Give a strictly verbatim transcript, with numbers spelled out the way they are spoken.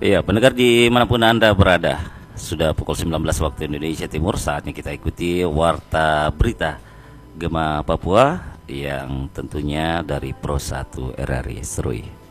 Iya, pendengar dimanapun Anda berada, sudah pukul sembilan belas waktu Indonesia Timur, saatnya kita ikuti Warta Berita Gema Papua yang tentunya dari Pro satu R R I Serui.